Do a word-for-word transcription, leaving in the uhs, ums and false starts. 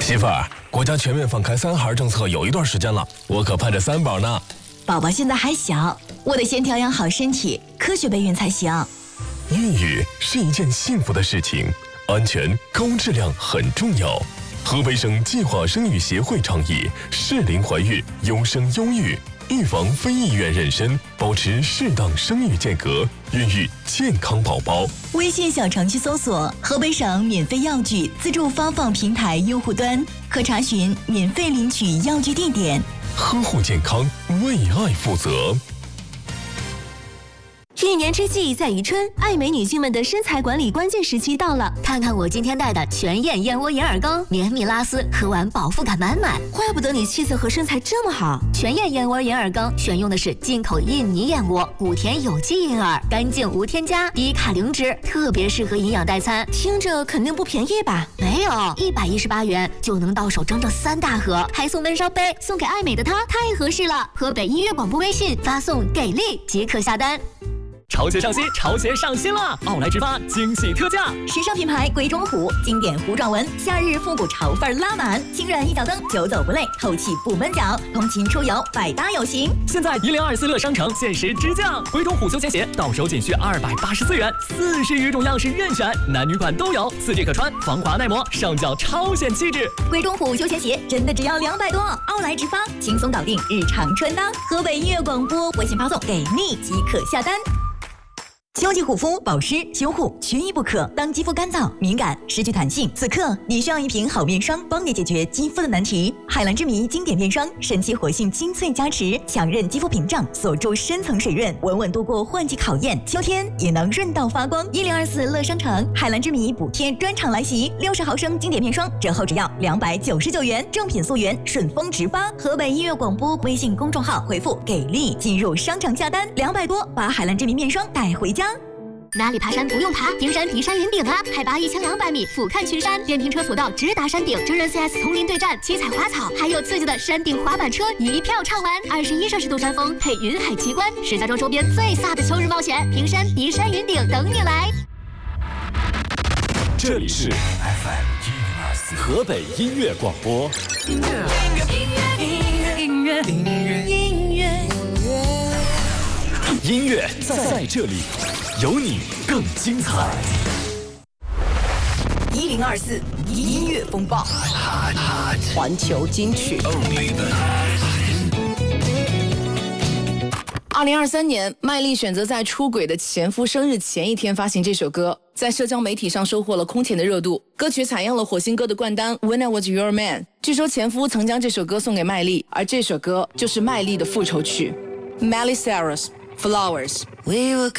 媳妇儿，国家全面放开三孩政策有一段时间了，我可盼着三宝呢。 宝宝现在还小，我得先调养好身体，科学备孕才行。 孕育是一件幸福的事情，安全高质量很重要。河北省计划生育协会倡议适龄怀孕，优生优育，预防非意愿妊娠，保持适当生育间隔，孕育健康宝宝。 微信小程序搜索河北省免费药具自助发放平台用户端，可查询免费领取药具地点。 呵护健康，为爱负责。 一年之计在于春，爱美女性们的身材管理关键时期到了。 看看我今天带的全燕燕窝银耳羹，绵密拉丝，喝完饱腹感满满。 怪不得你气色和身材这么好。 全燕燕窝银耳羹选用的是进口印尼燕窝，谷田有机银耳，干净无添加，低卡零脂，特别适合营养代餐。 听着肯定不便宜吧？ 没有，一百一十八元就能到手整整三大盒，还送温烧杯，送给爱美的她太合适了。河北音乐广播微信发送给力即可下单。 潮鞋上新，潮鞋上新了！奥莱直发惊喜特价， 时尚品牌鬼冢虎，经典糊状纹，夏日复古潮范拉满，轻软一脚蹬，久走不累，透气不闷脚，通勤出游百搭有型。 现在一零二四乐商城限时直降，鬼冢虎休闲鞋到手仅需二百八十四元，四十余种样式任选，男女款都有，四季可穿，防滑耐磨，上脚超显气质。 鬼冢虎休闲鞋真的只要两百多，奥莱直发轻松搞定日常穿搭。河北音乐广播微信发送给力即可下单。秋季护肤保湿修护缺一不可。当肌肤干燥、敏感、失去弹性，此刻你需要一瓶好面霜，帮你解决肌肤的难题。海蓝之谜经典面霜，神奇活性精粹加持，强韧肌肤屏障，锁住深层水润，稳稳度过换季考验。秋天也能润到发光。一零二四乐商城海蓝之谜补贴专场来袭，六十毫升经典面霜折后只要两百九十九元，正品溯源，顺丰直发。河北音乐广播微信公众号回复给力进入商场下单，两百多把海蓝之谜面霜带回家。 哪里爬山不用爬，平山迪山云顶啊！海拔一千两百米，俯瞰群山，电瓶车索道直达山顶，真人 C S 丛林对战，七彩花草，还有刺激的山顶滑板车，一票畅玩。二十一摄氏度山峰配云海奇观，石家庄周边最飒的秋日冒险，平山迪山云顶等你来。 这里是 F M 一零二四河北音乐广播。音乐，音乐，音乐，音乐，音乐，音乐，音乐在这里，有你更精彩。 一零二四音乐风暴，环球金曲。 二零二三年，麦莉选择在出轨的前夫生日前一天发行这首歌，在社交媒体上收获了空前的热度。歌曲采样了火星哥的冠单《When I Was Your Man》。据说前夫曾将这首歌送给麦莉，而这首歌就是麦莉的复仇曲。Miley Cyrus，Flowers。